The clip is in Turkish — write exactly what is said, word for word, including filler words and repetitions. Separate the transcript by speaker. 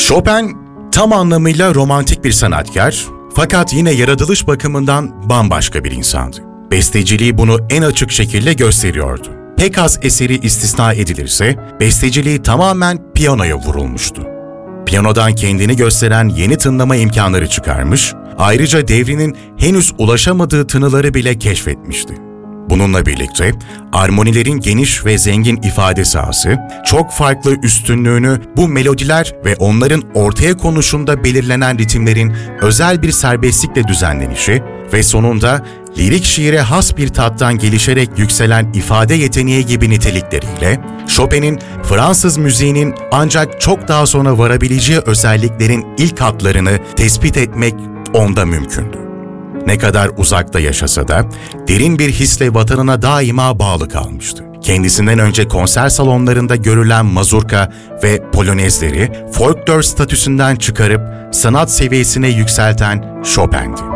Speaker 1: Chopin tam anlamıyla romantik bir sanatkar, fakat yine yaratılış bakımından bambaşka bir insandı. Besteciliği bunu en açık şekilde gösteriyordu. Pek az eseri istisna edilirse, besteciliği tamamen piyanoya vurulmuştu. Piyanodan kendini gösteren yeni tınlama imkanları çıkarmış, ayrıca devrinin henüz ulaşamadığı tınıları bile keşfetmişti. Bununla birlikte armonilerin geniş ve zengin ifade sahası, çok farklı üstünlüğünü bu melodiler ve onların ortaya konuşunda belirlenen ritimlerin özel bir serbestlikle düzenlenişi ve sonunda lirik şiire has bir tattan gelişerek yükselen ifade yeteneği gibi nitelikleriyle, Chopin'in Fransız müziğinin ancak çok daha sonra varabileceği özelliklerin ilk hatlarını tespit etmek onda mümkündü. Ne kadar uzakta yaşasa da derin bir hisle vatanına daima bağlı kalmıştı. Kendisinden önce konser salonlarında görülen mazurka ve polonezleri folklor statüsünden çıkarıp sanat seviyesine yükselten Chopin'di.